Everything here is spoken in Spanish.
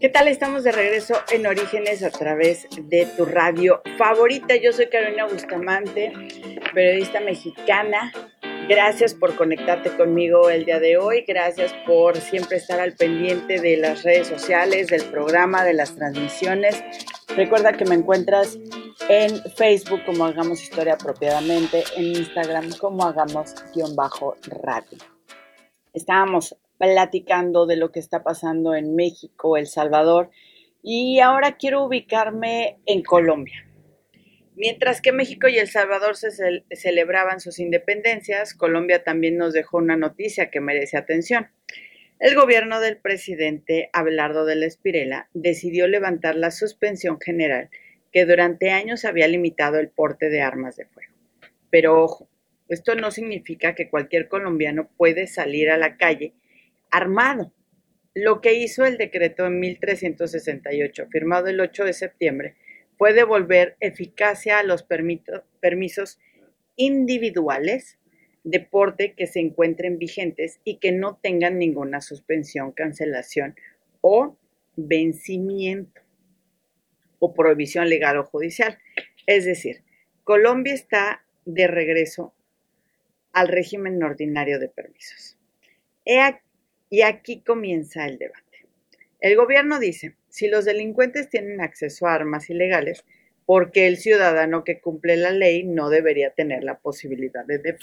¿Qué tal? Estamos de regreso en Orígenes a través de tu radio favorita. Yo soy Carolina Bustamante, periodista mexicana. Gracias por conectarte conmigo el día de hoy. Gracias por siempre estar al pendiente de las redes sociales, del programa, de las transmisiones. Recuerda que me encuentras en Facebook como Hagamos Historia Apropiadamente, en Instagram como Hagamos_radio. Estábamos platicando de lo que está pasando en México, El Salvador, y ahora quiero ubicarme en Colombia. Mientras que México y El Salvador celebraban sus independencias, Colombia también nos dejó una noticia que merece atención. El gobierno del presidente Abelardo de la Espriella decidió levantar la suspensión general que durante años había limitado el porte de armas de fuego. Pero ojo, esto no significa que cualquier colombiano puede salir a la calle armado. Lo que hizo el decreto en 1368, firmado el 8 de septiembre, fue devolver eficacia a los permisos individuales de porte que se encuentren vigentes y que no tengan ninguna suspensión, cancelación o vencimiento o prohibición legal o judicial. Es decir, Colombia está de regreso al régimen ordinario de permisos. Y aquí comienza el debate. El gobierno dice, si los delincuentes tienen acceso a armas ilegales, ¿por qué el ciudadano que cumple la ley no debería tener la posibilidad de defenderse?